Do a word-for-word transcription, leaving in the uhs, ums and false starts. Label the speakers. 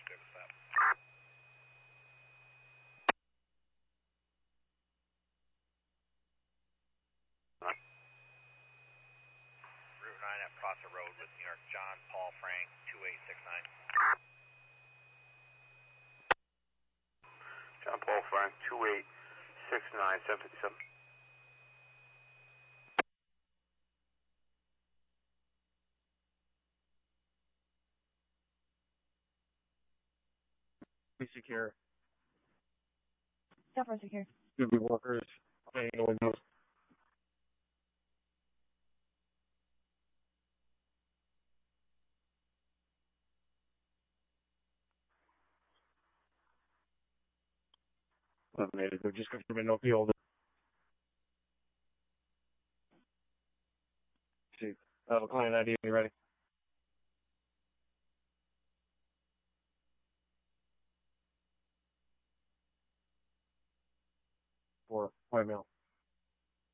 Speaker 1: Service that. Route nine at Prosser Road with New York John Paul Frank two eight six nine.
Speaker 2: John Paul Frank two eight six nine, seven fifty-seven.
Speaker 3: Be secure.
Speaker 4: Stop for secure.
Speaker 3: Gonna be workers playing the windows. Eliminated. They're just confirming no field. See, uh, client I D, you ready? For white male.